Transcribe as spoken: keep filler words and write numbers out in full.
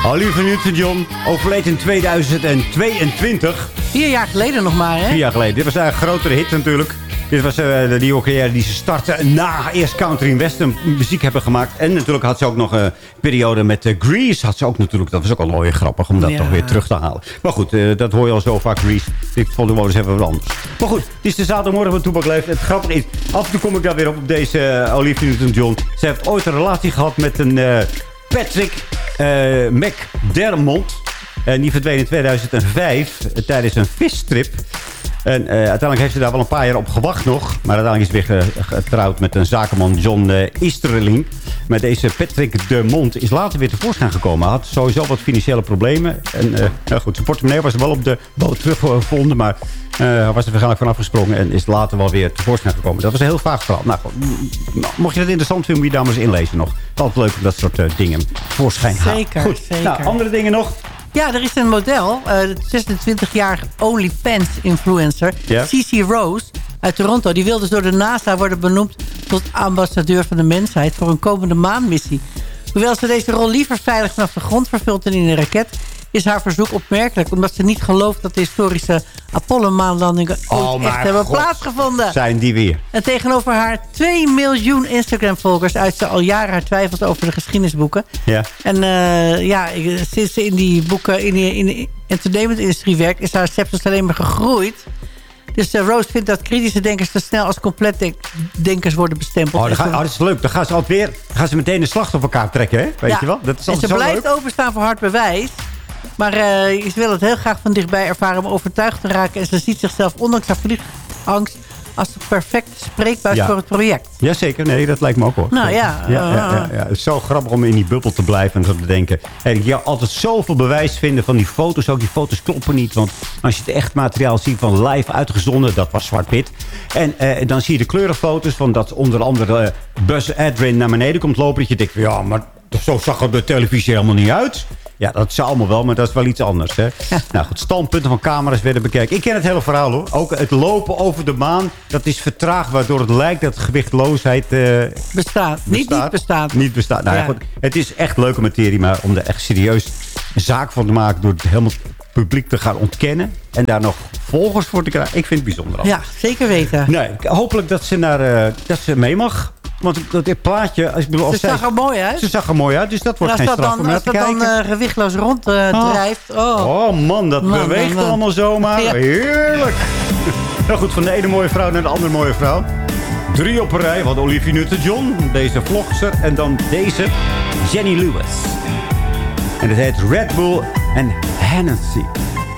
Olivia Newton-John overleed in tweeduizend tweeëntwintig. Vier jaar geleden nog maar, hè? Vier jaar geleden. Dit was een grotere hit natuurlijk. Dit was uh, de nieuwe carrière die ze startte na eerst country en western muziek hebben gemaakt. En natuurlijk had ze ook nog een periode met uh, Grease. Had ze ook natuurlijk, dat was ook al mooi grappig om dat ja. toch weer terug te halen. Maar goed, uh, dat hoor je al zo vaak, Grease. Ik vond het wel eens even wat anders. Maar goed, het is de zaterdagmorgen van Toebak Leeft. Het grappige is, af en toe kom ik daar weer op op deze uh, Olivia Newton-John. Ze heeft ooit een relatie gehad met een uh, Patrick uh, McDermott. En die verdween in tweeduizend vijf uh, tijdens een visstrip. En uh, uiteindelijk heeft ze daar wel een paar jaar op gewacht nog. Maar uiteindelijk is ze weer getrouwd met een zakenman, John uh, Easterling. Maar deze Patrick de Mont is later weer tevoorschijn gekomen. Hij had sowieso wat financiële problemen. En uh, nou goed, zijn portemonnee was er wel op de boot teruggevonden. Maar uh, hij was er waarschijnlijk van afgesprongen. En is later wel weer tevoorschijn gekomen. Dat was een heel vaag verhaal. Nou, mocht je dat interessant vinden, moet je daar maar eens inlezen nog. Het is altijd leuk om dat soort uh, dingen tevoorschijn halen. Zeker, goed. zeker. Nou, andere dingen nog. Ja, er is een model, uh, de zesentwintigjarige OnlyFans-influencer, yeah. Cece Rose uit Toronto. Die wil dus door de NASA worden benoemd tot ambassadeur van de mensheid voor een komende maanmissie. Hoewel ze deze rol liever veilig vanaf de grond vervult dan in een raket, is haar verzoek opmerkelijk, omdat ze niet gelooft dat de historische Apollo-maanlandingen oh, echt hebben God. plaatsgevonden. Zijn die weer. En tegenover haar twee miljoen Instagram-volgers uit ze al jaren haar twijfelt over de geschiedenisboeken. Ja. En uh, ja, sinds ze in die boeken, in de, in de entertainment-industrie werkt, is haar sceptisch alleen maar gegroeid. Dus uh, Rose vindt dat kritische denkers te snel als compleet denk denkers worden bestempeld. Oh, dat, ga, oh, dat is leuk. Dan gaan ze altijd weer, gaan ze meteen de slachtofferkaart trekken, hè? Weet ja. je wel? Dat is en ze zo blijft leuk. openstaan voor hard bewijs. Maar uh, ze wil het heel graag van dichtbij ervaren om overtuigd te raken. En ze ziet zichzelf, ondanks haar vliegangst, als de perfecte spreekbuis ja. voor het project. Jazeker, nee, dat lijkt me ook hoor. Nou ja. ja, ja, ja, ja. Het is zo grappig om in die bubbel te blijven en zo te denken. En je altijd zoveel bewijs vinden van die foto's. Ook die foto's kloppen niet. Want als je het echt materiaal ziet van live uitgezonden, dat was zwart-wit. En eh, dan zie je de kleurenfoto's van dat onder andere uh, Buzz Aldrin naar beneden komt lopen. Dat je denkt, ja, maar zo zag het de televisie helemaal niet uit. Ja, dat is allemaal wel, maar dat is wel iets anders. Hè? Ja. Nou goed, standpunten van camera's werden bekeken. Ik ken het hele verhaal hoor. Ook het lopen over de maan, dat is vertraagd, waardoor het lijkt dat gewichtloosheid uh, bestaat. bestaat. Niet, niet bestaat. Niet bestaat. Nou, ja. Ja, goed, het is echt leuke materie, maar om er echt serieus een zaak van te maken door het helemaal publiek te gaan ontkennen en daar nog volgers voor te krijgen. Ik vind het bijzonder. Al. Ja, zeker weten. Nee, hopelijk dat ze, naar, uh, dat ze mee mag. Want dit plaatje... Als ik bedoel, ze zag er mooi uit. Ze zag er mooi uit, dus dat wordt geen straf om naar te kijken. Als dat dan uh, gewichtloos ronddrijft. Uh, oh. oh. oh man, dat man, beweegt man. allemaal zomaar. Ja. Heerlijk. Nou goed, van de ene mooie vrouw naar de andere mooie vrouw. Drie op een rij. We hadden Olivia Newton-John, deze vlogster. En dan deze, Jenny Lewis. En het heet Red Bull en Hennessy.